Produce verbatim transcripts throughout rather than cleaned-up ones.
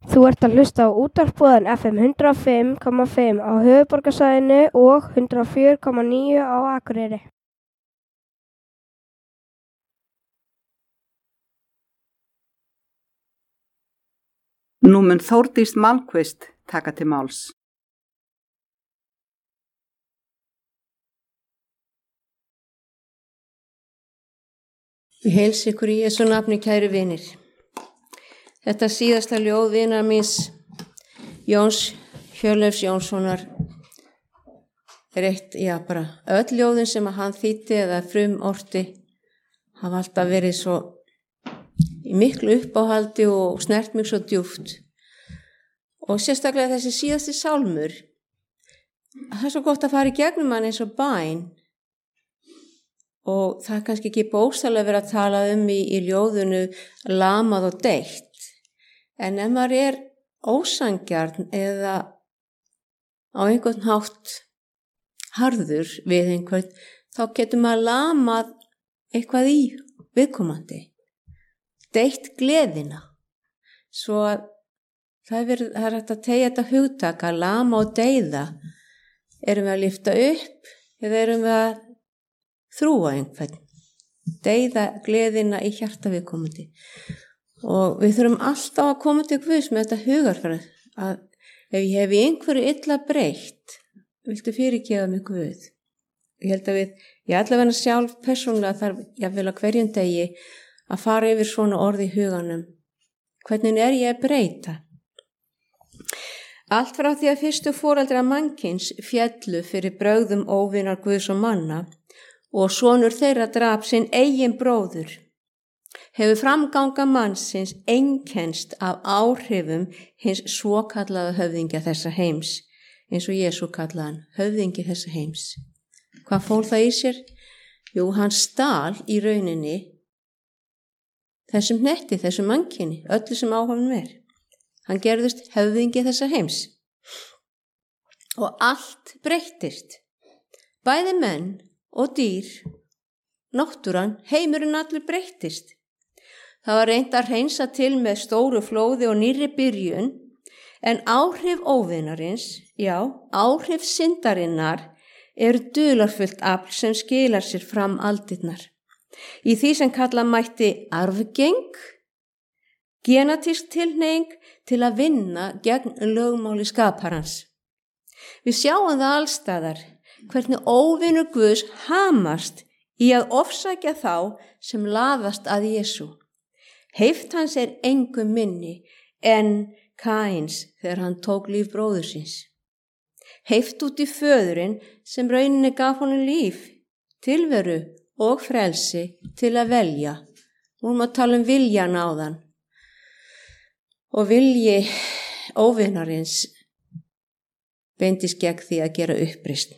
Þú ert að hlusta á útvarpsboðan F M hundrað og fimm komma fimm á höfuðborgarsvæðinu og hundrað og fjögur komma níu á Akureyri. Nú mun Þórdís Malmquist taka til máls. Ég heilsa ykkur í Jesú nafni, kæru vinir. Þetta síðasta ljóð vinar míns Jóns Hjörleifs Jónssonar er eitt, já bara, öll ljóðin sem að hann þýddi eða frumorti hafa alltaf verið svo í miklu uppáhaldi og snert mig svo djúpt. Og sérstaklega þessi síðasti sálmur, það er svo gott að fara í gegnum hann eins og bæn. Og það er kannski ekki bókstaflega verið að tala um í, í ljóðunu lamað og deytt. En ef maður er ósangjarn eða á einhvern hátt harður við einhvern, þá getur maður lamað eitthvað í viðkomandi. Deytt gleðina. Svo að það er, verið, það er hægt að tegja þetta hugtak að lama og deyða. Erum við að lyfta upp eða erum við að þrúa einhvern, deyða gleðina í hjarta viðkomandi. Og við þurfum alltaf að koma til Guðs með þetta hugarfarið að ef ég hef í einhverju illa breytt, viltu fyrirgefa mig Guð. Ég held að við, ég allavega sjálf persónulega þarf jafnvel að hverjum degi að fara yfir svona orð í huganum. Hvernig er ég að breyta? Allt frá því að fyrstu foreldrar mannkyns féllu fyrir brögðum óvinar Guðs og manna og sonur þeirra drap sinn eigin bróður, hefur framganga mannsins einkennst af áhrifum hins svokallaða höfðingja þessa heims, eins og Jesú kallaði hann, höfðingi þessa heims. Hvað fól það í sér? Jú, hann stal í rauninni þessum hnetti, þessum mannkyni, öllu sem á honum er. Hann gerðist höfðingi þessa heims. Og allt breyttist. Bæði menn og dýr, náttúran, heimurinn allur breyttist. Það var reynt að hreinsa til með stóru flóði og nýrri byrjun, en áhrif óvinarins, já, áhrif syndarinnar, eru dularfullt afl sem skilar sér fram aldirnar. Í því sem kalla mætti arfgeng, genatísk tilhneiging til að vinna gegn lögmáli skaparans. Við sjáum það allstaðar, hvernig óvinur Guðs hamast í að ofsækja þá sem laðast að Jesú. Heift hans er engu minni en Kains þegar hann tók líf bróður síns. Heift út í föðurinn sem rauninni gaf honum líf, tilveru og frelsi til að velja. Nú erum að tala um viljan áðan. Og vilji óvinarins beindist gegn því að gera uppreisn.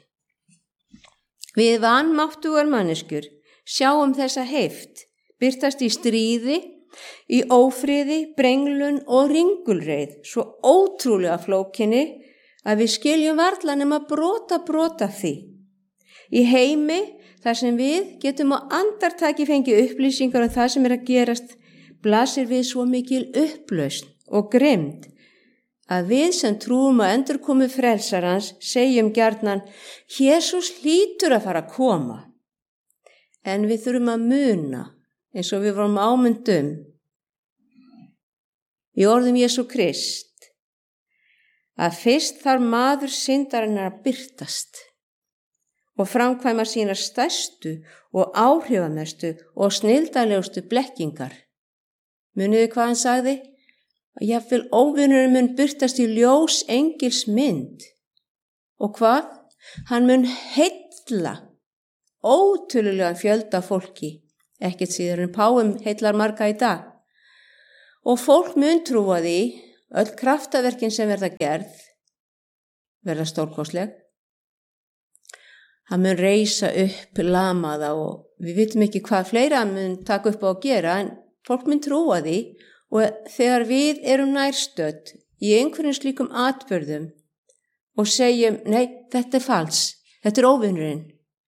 Við vanmáttugar manneskjur sjáum þessa heift birtast í stríði, í ófriði, brenglun og ringulreið, svo ótrúlega flókinni að við skiljum varla nema brota brota því. Í heimi þar sem við getum á andartaki fengið upplýsingar um það sem er að gerast, blasir við svo mikil upplausn og grimmd að við sem trúum að endurkomu frelsarans segjum gjarnan, Jesús hlýtur að fara að koma. En við þurfum að muna, eins og við vorum ámyndum, í orðum Jesú Krist, að fyrst þarf maður syndarinnar að birtast og framkvæma sína stærstu og áhrifamestu og snilldalegustu blekkingar. Muniði hvað hann sagði? Að jafnvel óvinurinn mun birtast í ljós engils mynd. Og hvað? Hann mun heilla ótölulega fjölda fólki, ekkert síður en páum heillar marga í dag. Og fólk mun trúa því, öll kraftaverkin sem verða gerð, verða stórkostleg. Hann mun reisa upp lamaða og við vitum ekki hvað fleira hann mun taka upp á að gera, en fólk mun trúa því. Og þegar við erum nærstödd í einhverjum slíkum atburðum og segjum, nei, þetta er fals, þetta er óvinurinn.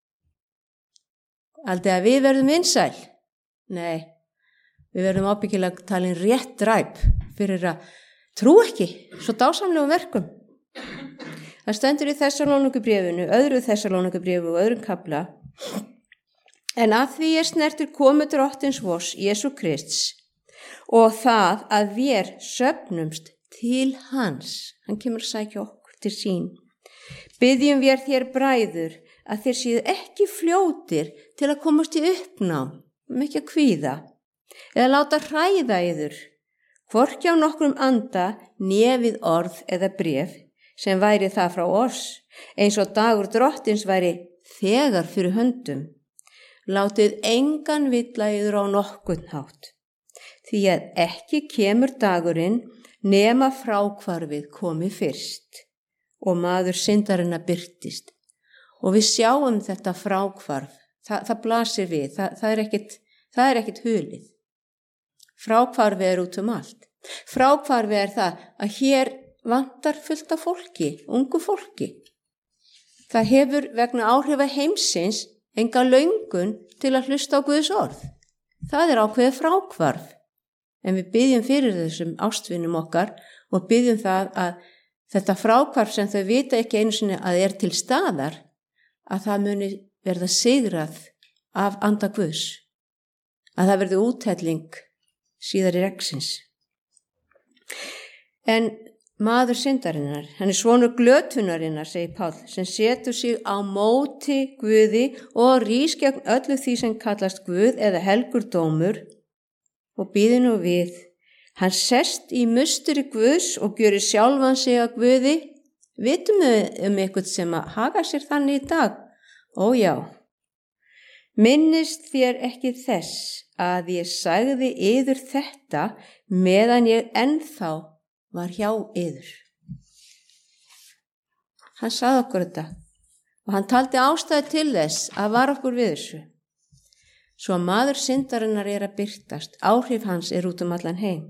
Aldrei að við verðum vinsæl? Nei, við verðum ábyggilega talin rétt dræp fyrir að Trú ekki, svo dásamlegum verkum. Það stendur í Þessalónikubréfinu, öðru Þessalónikubréfu og öðrum kafla, en að því er snertir komu drottins vors, Jesú Krists, og það að við söfnumst til hans, hann kemur að sækja okkur til sín. Biðjum við þér bræður að þér séu ekki fljótir til að komast í uppnám, um ekki að kvíða, eða láta hræða yður, hvorki á nokkrum anda, né við orð eða bréf, sem væri það frá oss, eins og dagur drottins væri þegar fyrir höndum. Látið engan villa yður á nokkurn hátt, því að ekki kemur dagurinn nema fráhvarfið komi fyrst, og maður syndarinnar birtist. Og við sjáum þetta fráhvarf, það, það blasir við, það, það er ekkit, það er ekkit hulið. Fráhvarfið er út um allt. Fráhvarfið er það að hér vantar fullt af fólki, ungu fólki. Það hefur vegna áhrifa heimsins enga löngun til að hlusta á Guðs orð. Það er ákveðið fráhvarf. En við biðjum fyrir þessum ástvinum okkar og biðjum það að þetta fráhvarf sem þau vita ekki einu sinni að er til staðar, að það muni verða sigrað af anda Guðs. Að það verði úthelling síðar í reksins. En maður syndarinnar, hann er svonur glötunarinnar, segir Páll, sem setur sig á móti Guði og rís gegn öllu því sem kallast Guð eða helgur dómur og býður nú við. Hann sest í musteri Guðs og gjörir sjálfan sig að Guði. Vitum við um eitthvað sem að haga sér þannig í dag? Ó já. Minnist þér ekki þess að ég sagði yður þetta meðan ég ennþá var hjá yður. Hann sagði okkur þetta og hann taldi ástæði til þess að var okkur við þessu. Svo að maður syndarinnar er að birtast, áhrif hans er út um allan heim.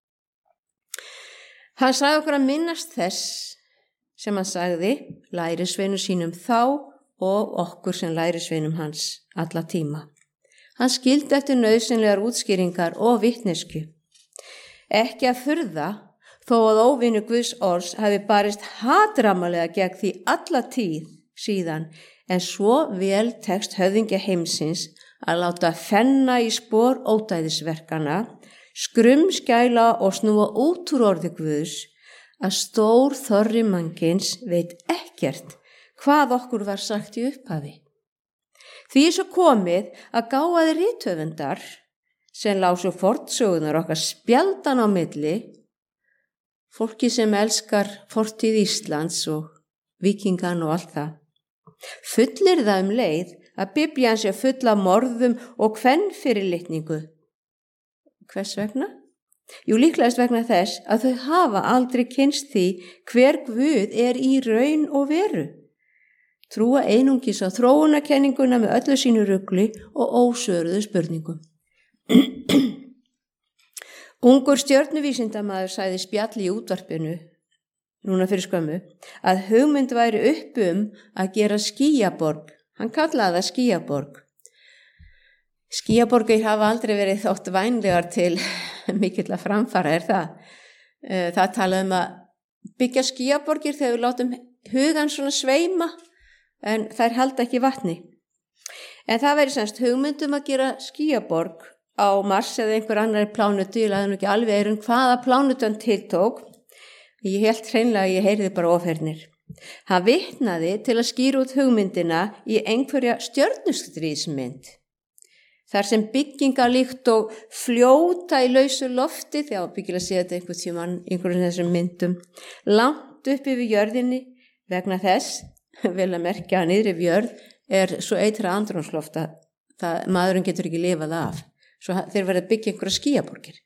Hann sagði okkur að minnast þess sem hann sagði lærisveinum sínum þá og okkur sem lærisveinum hans alla tíma. Hann skildi eftir nauðsynlegar útskýringar og vitnesku. Ekki að furða þó að óvinur Guðs orðs hafi barist hatramalega gegn því alla tíð síðan, en svo vel tekst höfðingja heimsins að láta fenna í spor ódæðisverkana, skrumskæla og snúa út úr orði Guðs, að stór þorri mannkins veit ekkert hvað okkur var sagt í upphafi. Því er svo komið að gáfaði rithöfundar sem lásu fornsögunar okkar spjaldan á milli, fólki sem elskar fortíð Íslands og víkingan og allt það, fullir það um leið að Biblían sé full af morðum og kvenfyrirlitningu. Hvers vegna? Jú, líklegast vegna þess að þau hafa aldrei kynnst því hver Guð er í raun og veru. Trúa einungis á þróunarkenninguna með öllu sínu rugli og ósvöruðu spurningum. Ungur stjörnuvísindamaður sagði spjalli í útvarpinu, núna fyrir skömmu, að hugmynd væri upp um að gera skýjaborg. Hann kallaði það skýjaborg. Skýjaborgir hafa aldrei verið þótt vænlegar til mikill að framfara, er það. Það talaði um að byggja skýjaborgir þegar við látum hugan svona sveima, en þær halda ekki vatni. En það verið semst hugmyndum að gera skýjaborg á Mars eða einhver annari plánutu, ég laði nú ekki alveg eirun hvaða plánutu hann tiltók. Ég held hreinlega að ég heyrði bara ofhernir. Hann vitnaði til að skýra út hugmyndina í einhverja stjörnustríðsmynd. Þar sem bygginga líkt og fljóta í lausu lofti, þegar byggilega sé þetta einhver tímann, einhverjum þessum myndum, langt upp yfir jörðinni vegna þess, vel að merkja að niðri við jörð, er svo eitra andrúmslofta það maðurinn getur ekki lifað af. Svo þeir verða að byggja einhverja skýjaborgir.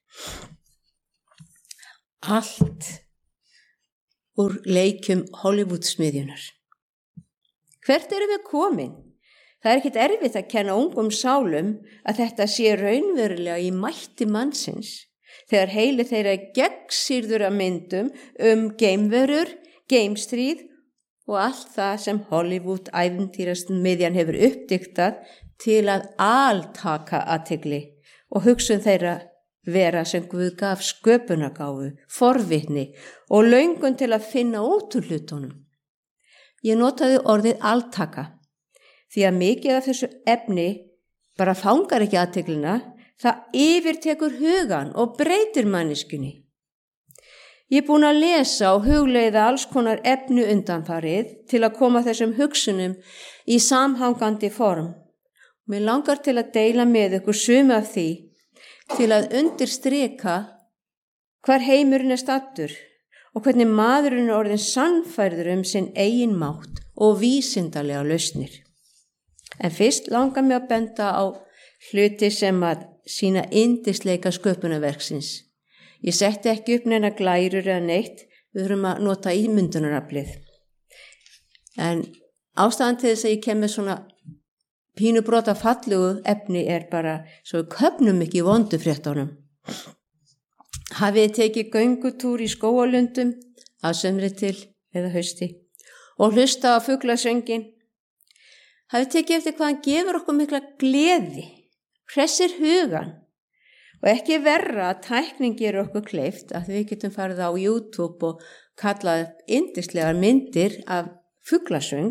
Allt úr leikjum Hollywood-smiðjunar. Hvert eru við komin? Það er ekkit erfitt að kenna ungum sálum að þetta sé raunverulega í mætti mannsins, þegar heili þeirra gegnsýrður af myndum um geimverur, geimstríð og allt það sem Hollywood ævintýrasmiðjan hefur uppdiktað til að altaka athygli og hugsun þeirra vera sem Guð gaf sköpunargáfu, forvitni og löngun til að finna út úr hlutunum. Ég notaði orðið altaka, því að mikið af þessu efni bara fangar ekki athyglinna, það yfirtekur hugan og breytir manneskjunni. Ég er búin að lesa og hugleiða alls konar efni undanfarið til að koma þessum hugsunum í samhangandi form. Mér langar til að deila með ykkur sumu af því til að undirstrika hvar heimurinn er stattur og hvernig maðurinn er orðinn sannfærður um sinn eigin mátt og vísindalega lausnir. En fyrst langar mér að benda á hluti sem að sína yndisleika sköpunarverksins. Ég setti ekki upp neina glærur eða neitt, við þurfum að nota ímyndunaraflið. En ástæðan til þess að ég kem með svona pínubrota fallegu efni er bara svo við köfnum ekki í vondu fréttunum. Hafið þið tekið göngutúr í skógalundum að sumri til eða hausti og hlusta á fuglasöngin. Hafið þið tekið eftir hvað hann gefur okkur mikla gleði, hressir hugan. Og ekki verra að tækning gerur okkur kleift að við getum farið á YouTube og kallað yndislegar myndir af fuglasöng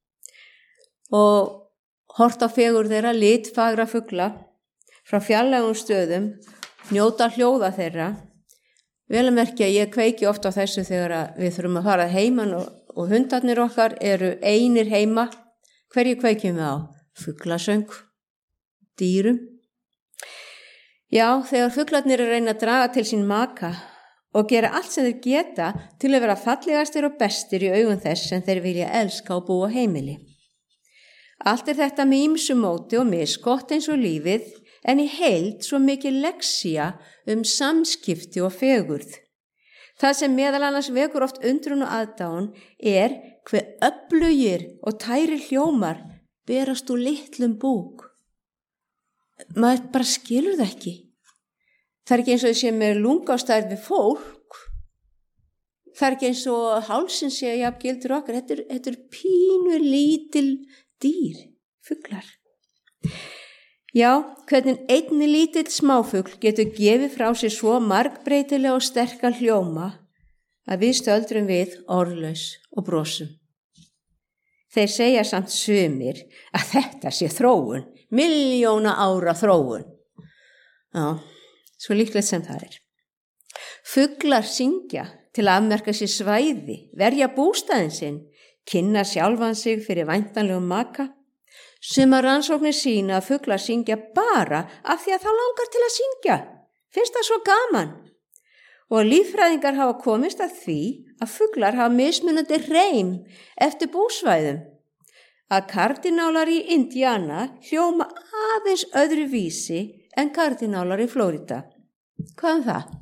og hort á fegur þeirra, litfagra fugla frá fjarlægum stöðum, njóta hljóða þeirra. Vel að merkja að ég kveiki oft á þessu þegar við þurfum að fara heiman og, og hundarnir okkar eru einir heima. Hverju kveikjum við á? Fuglasöng, dýrum. Já, þegar fuglarnir er að reyna að draga til sín maka og gera allt sem þeir geta til að vera fallegastir og bestir í augum þess sem þeir vilja elska og búa heimili. Allt er þetta með ýmsu móti og misgott eins og lífið, en í heild svo mikið lexía um samskipti og fegurð. Það sem meðal annars vekur oft undrun og aðdáun er hve öflugir og tæri hljómar berast úr litlum búk. Maður bara skilur það ekki. Það er ekki eins og þessi með lungástærð við fólk. Það er ekki eins og hálsinn sé að jafn gildur okkar. Þetta er, þetta er pínu lítil dýr, fuglar. Já, hvernig einni lítill smáfugl getur gefið frá sér svo margbreytilega og sterka hljóma að við stöldrum við orðlaus og brosum. Þeir segja samt sumir að þetta sé þróun, milljóna ára þróun. Já, svo líklegt sem það er. Fuglar syngja til að afmerka sér svæði, verja bústaðinn sinn, kynna sjálfan sig fyrir væntanlegum maka. Sumar rannsóknir sýna að fuglar syngja bara af því að þá langar til að syngja. Finnst það svo gaman? Og líffræðingar hafa komist að því að fuglar hafa mismunandi reim eftir búsvæðum. Að kardinálar í Indiana hljóma aðeins öðru vísi en kardinálar í Flórida. Hvað um það?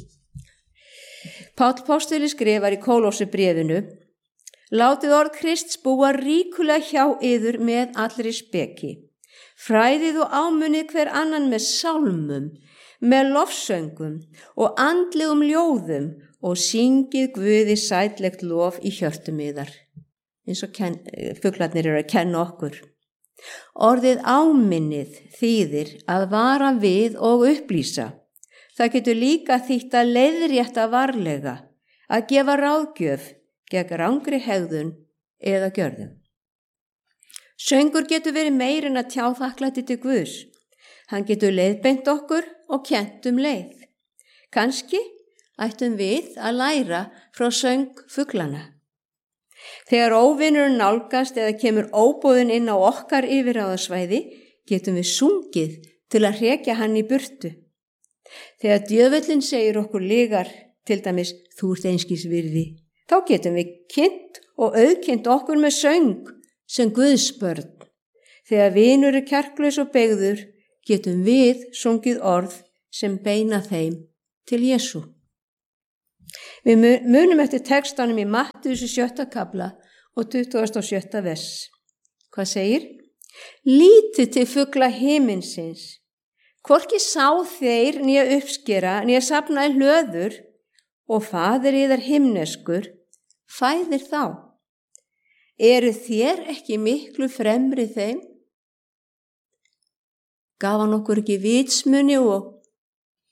Páll Póstuli skrifar í Kólósebréfinu: Látið orð Krists búa ríkulega hjá yður með allri speki. Fræðið og ámunið hver annan með sálmum, með lofsöngum og andlegum ljóðum og syngið Guði sætlegt lof í hjörtum yðar. Eins og ken, fuglarnir eru að kenna okkur. Orðið áminnið þýðir að vara við og upplýsa. Það getur líka þýtt að leiðrétta varlega, að gefa ráðgjöf gegn rangri hegðun eða gjörðum. Söngur getur verið meir en að tjá þakklæti til Guðs. Hann getur leiðbeint okkur og kennt um leið. Kannski ættum við að læra frá söng fuglana. Þegar óvinurinn nálgast eða kemur óboðinn inn á okkar yfirráðasvæði, getum við sungið til að hrekja hann í burtu. Þegar djöfullinn segir okkur lygar, til dæmis þú ert einskis virði, þá getum við kynnt og auðkynnt okkur með söng sem Guðsbörn. Þegar vinur er kjarklaus og beygður, getum við sungið orð sem beina þeim til Jesú. Við munum eftir textanum í Matthews sjötta kafla og tuttugasta og sjötta vers. Hvað segir? Lítið til fugla himinsins, hvorki sá þeir nýja uppskera, nýja safna í hlöður, og faðir yðar himneskur fæðir þá. Eru þér ekki miklu fremri þeim? Gaf hann okkur ekki vitsmuni og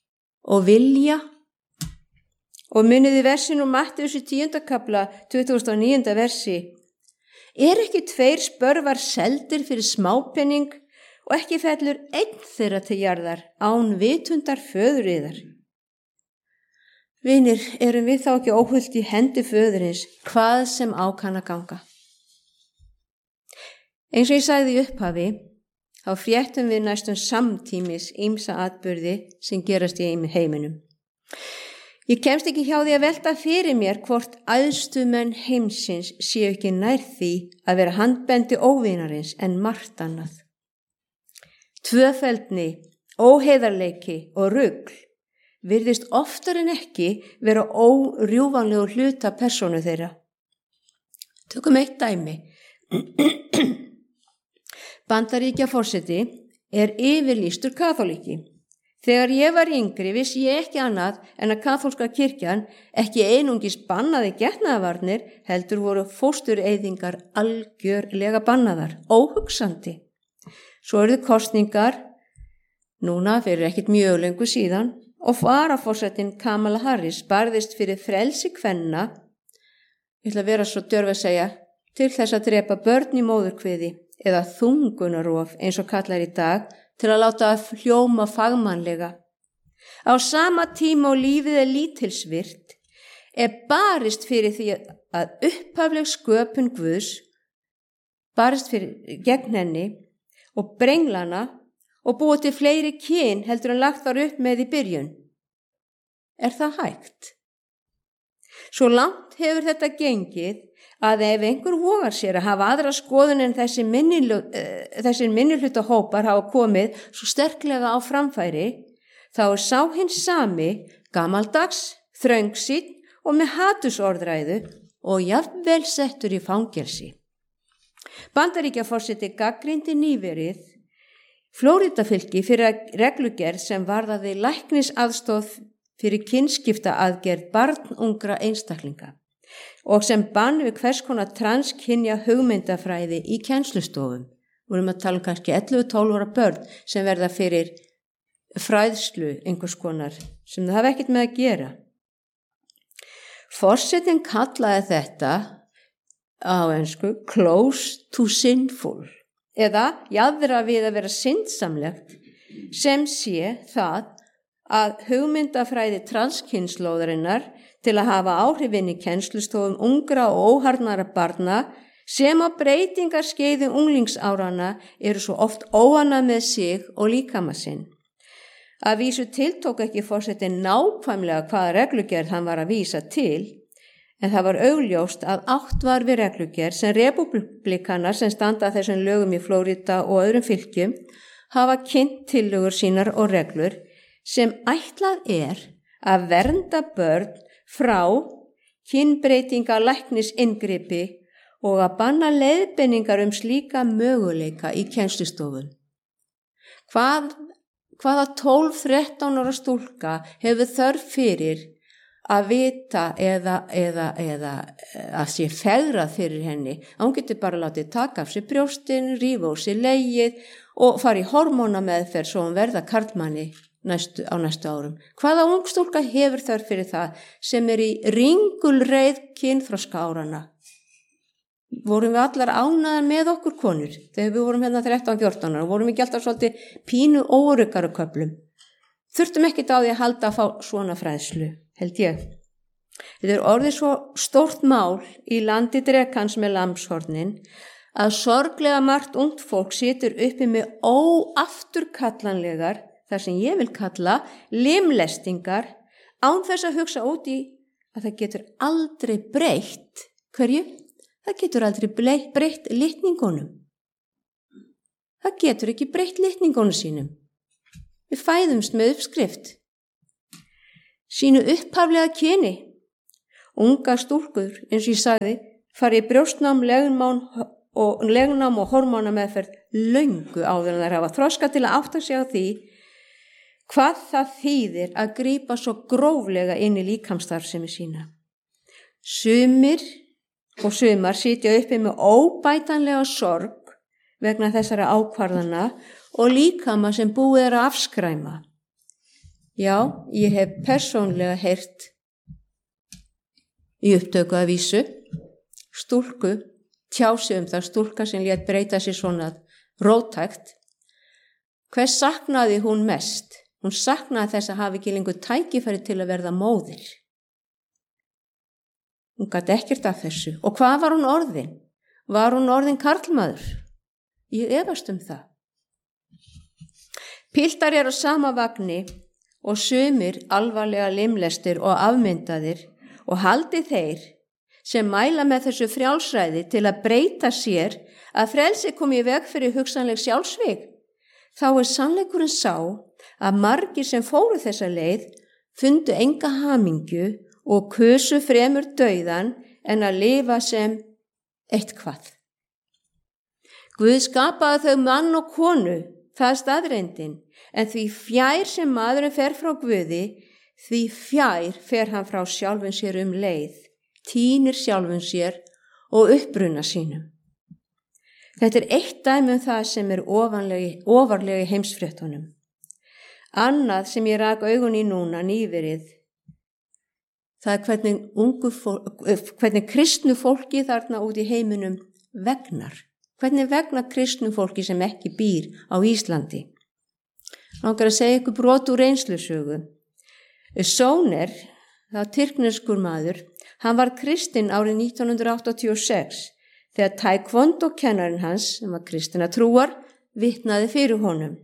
og vilja. Og muniði versin úr Mattheus í tíunda kafla, tuttugasta og níunda versi. Er ekki tveir spörvar seldir fyrir smápenning og ekki fellur einn þeirra til jarðar án vitundar föður yðar? Vinir, erum við þá ekki óhullt í hendi föðurins hvað sem á kann að ganga? Eins og ég sagði í upphafi, þá fréttum við næstum samtímis ýmsa atburði sem gerast í heiminum. Ég kemst ekki hjá því að velta fyrir mér hvort æðstu menn heimsins séu ekki nær því að vera handbendi óvinarins en margt annað. Tvöfeldni, óheiðarleiki og rugl virðist oftar en ekki vera órjúfanlegu hluta persónu þeirra. Tökum eitt dæmi. Bandaríkjaforseti er yfirlýstur kaþóliki. Þegar ég var yngri vissi ég ekki annað en að kaþólska kirkjan ekki einungis bannaði getnaðarvarnir, heldur voru fóstureyðingar algjörlega bannaðar, óhugsandi. Svo eruðu kosningar, núna fyrir ekkert mjög lengur síðan, og varaforsetinn Kamala Harris barðist fyrir frelsi kvenna, ég ætla að vera svo djörf að segja, til þess að drepa börn í móðurkviði eða þungunarof eins og kallar í dag, til að láta hljóma fagmannlega. Á sama tíma og lífið er lítilsvirt er barist fyrir því að upphafleg sköpun Guðs barist fyrir gegn henni og brenglana og búið til fleiri kyn heldur en lagt var upp með í byrjun. Er það hægt? Svo langt hefur þetta gengið að ef einhver vogar sér að hafa aðra skoðun en þessi minnihluta hópar hafa komið svo sterklega á framfæri, þá er sá hins sami, gamaldags, þröngsýnn og með hatursorðræðu og jafnvel settur í fangelsi. Bandaríkjaforseti gagnrýndi nýverið Flórídafylki fyrir reglugerð sem varðaði læknisaðstoð fyrir kynskiptaaðgerð barnungra einstaklinga og sem bann við hvers konar transkynja hugmyndafræði í kennslustofum. Við erum að tala um kannski ellefu til tólf ára börn sem verða fyrir fræðslu einhvers konar sem það hafa ekkert með að gera. Forsetinn kallaði þetta á ensku close to sinful eða jaðra við að vera syndsamlegt sem sé það að hugmyndafræði transkynslóðarinnar til að hafa áhrifin í kennslustofum ungra og óharðnara barna sem á breytingarskeiði unglingsárana eru svo oft óanað með sig og líkama sinn. Að vísu tiltók ekki forsetinn nákvæmlega hvaða reglugerð hann var að vísa til, en það var augljóst að átt var við reglugerð sem republikanar sem standa að þessum lögum í Flórída og öðrum fylkjum hafa kynnt tillögur sínar og reglur sem ætlað er að vernda börn frá kynbreytinga læknisinngrippi og að banna leiðbeiningar um slíka möguleika í kennslustofun. Hvað, hvaða tólf til þrettán ára stúlka hefur þörf fyrir að vita eða, eða, eða að sé fegrað fyrir henni? Hún getur bara látið taka af sér brjóstin, rífa úr sér legið og fara í hormónameðferð svo hún verða karlmanni Næstu, á næstu árum. Hvaða ungstúlka hefur þörf fyrir það sem er í ringulreið kynþroska árana? Vorum við allar ánæðar með okkur konur þegar við vorum hérna þrettán til fjórtán ára? Vorum við ekki alltaf svolítið pínu óöruggari köflum? Þurftum ekkert á því að halda að fá svona fræðslu, held ég. Þetta er orðið svo stórt mál í landi drekans með lambshornin að sorglega margt ungt fólk situr uppi með óafturkallanlegar þar sem ég vil kalla limlestingar án þess að hugsa út í að það getur aldrei breytt. Hverju? Það getur aldrei breytt litningunum. Það getur ekki breytt litningunum sínum. Við fæðumst með uppskrift. Sínu upphaflega kyni. Unga stúlkur, eins og ég sagði, fari í brjóstnám, legnám og, legnám og hormónameðferð löngu áður en þær hafa þroska til að átta sig á því hvað það þýðir að grípa svo gróflega inn í líkamsstarfsemi sína. Sumir og sumar sitja uppi með óbætanlega sorg vegna þessara ákvarðana og líkama sem búið er að afskræma. Já, ég hef persónlega heyrt í upptöku af vísu stúlku tjási um það, stúlka sem lét breyta sér svona róttækt. Hvers saknaði hún mest? Hún saknaði þess að hafa ekki lengur tækifæri til að verða móðir. Hún gat ekkert af þessu. Og hvað var hún orðin? Var hún orðin karlmaður? Ég efast um það. Piltar eru á sama vagni og sumir alvarlega limlestir og afmyndaðir og haldi þeir sem mæla með þessu frjálsræði til að breyta sér að frelsi komi í veg fyrir hugsanleg sjálfsvíg. Þá er sannleikurinn sá að margir sem fóru þessa leið fundu enga hamingju og kusu fremur dauðan en að lifa sem eitthvað. Guð skapaði þau mann og konu, það er staðreyndin, en því fjær sem maðurinn fer frá Guði, því fjær fer hann frá sjálfum sér um leið, tínir sjálfum sér og uppbruna sínum. Þetta er eitt dæmi um það sem er ofarlega í heimsfréttunum. Annað sem ég rak augun í núna nýverið, það er hvernig, ungu fólk, hvernig kristnu fólki þarna út í heiminum vegnar. Hvernig vegnar kristnu fólki sem ekki býr á Íslandi. Langar að segja ykkur brot úr reynslusögu. Sóner, það tyrkneskur maður, hann var kristinn árið nítján hundrað áttatíu og sex þegar taekwondo kennarinn hans, sem var kristina trúar, vitnaði fyrir honum.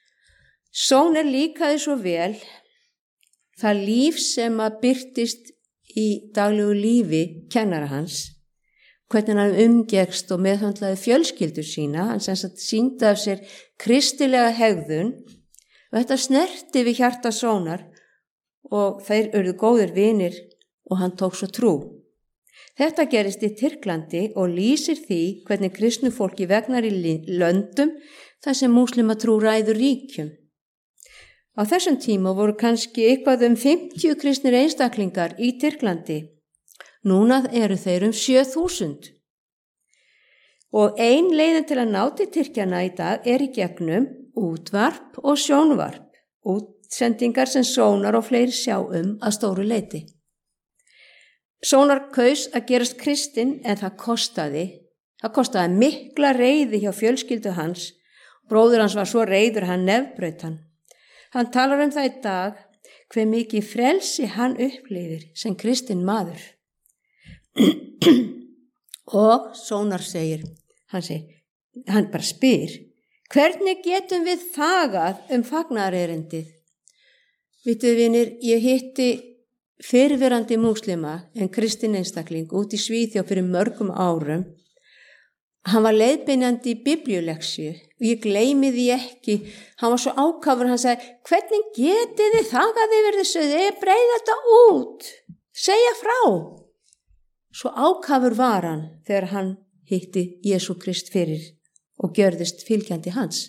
Sóner líkaði svo vel það líf sem að birtist í daglegu lífi kennara hans, hvernig hann umgekst og meðhöndlaði fjölskyldur sína, hann sem sagt sýndi af sér kristilega hegðun og þetta snerti við hjarta Sónar og þeir urðu góðir vinir og hann tók svo trú. Þetta gerist í Tyrklandi og lýsir því hvernig kristnu fólki vegnar í löndum þar sem múslimatrú ræður ríkjum. Á þessum tíma voru kannski eitthvað um fimmtíu kristnir einstaklingar í Tyrklandi. Núna eru þeir um sjö þúsund. Og ein leiðin til að ná til Tyrkjana í dag er í gegnum útvarp og sjónvarp, útsendingar sem Sónar og fleiri sjá um að stóru leyti. Sónar kaus að gerast kristinn en það kostaði, það kostaði mikla reiði hjá fjölskyldu hans. Bróður hans var svo reiður hann nefbraut hann. Hann talar um það í dag hve mikið frelsi hann upplifir sem kristinn maður. Og Sónar segir, hann segir, hann bara spyr, hvernig getum við þagað um fagnaðarerindið? Vitið vinir, ég hitti fyrrverandi múslima en kristinn einstakling út í Svíþjóð fyrir mörgum árum. Hann var leiðbeinandi í biblíuleksju og ég gleymi því ekki. Hann var svo ákafur, hann sagði, hvernig getið þið þagað yfir þessu, þið breiða þetta út, segja frá. Svo ákafur var hann þegar hann hitti Jesú Krist fyrir og gjörðist fylgjandi hans.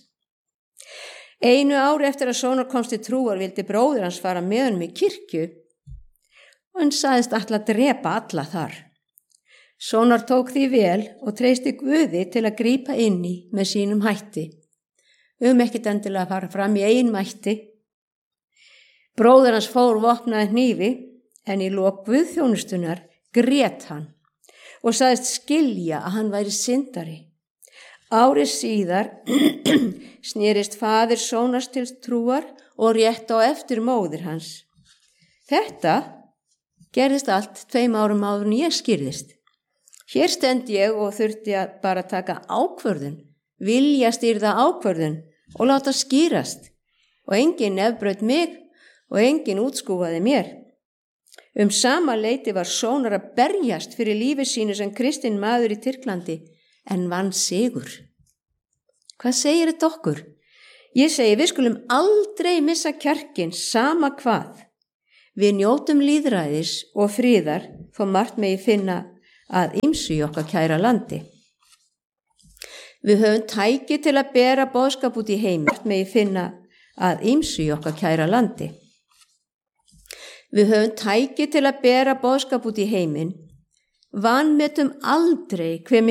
Einu ári eftir að Sónar komst til trúar vildi bróðir hans fara með honum í kirkju og hann sagðist ætla að drepa alla þar. Sónar tók því vel og treysti Guði til að grípa inn í með sínum hætti. Um ekkert endilega að fara fram í eigin mætti. Bróðir hans fór vopnaði hnífi en í lok Guðþjónustunar grét hann og sagðist skilja að hann væri syndari. Árið síðar snerist faðir Sónars til trúar og rétt á eftir móðir hans. Þetta gerðist allt tveim árum áður en ég skýrðist. Hér stend ég og þurfti að bara taka ákvörðun, vilja stýrða ákvörðun og láta skýrast og enginn nefbraut mig og enginn útskúfaði mér. Um sama leyti var Sónar að berjast fyrir lífi sínu sem kristinn maður í Tyrklandi en vann sigur. Hvað segir þetta okkur? Ég segi við skulum aldrei missa kjarkinn sama hvað. Við njótum lýðræðis og friðar þó margt megi finna að ýmsu í okkar kæra landi. Við höfum tæki til að bera boðskap út í heim, margt megi finna að ýmsu í okkar kæra landi. Við höfum tæki til að bera boðskap út í heiminn, vanmetum aldrei hve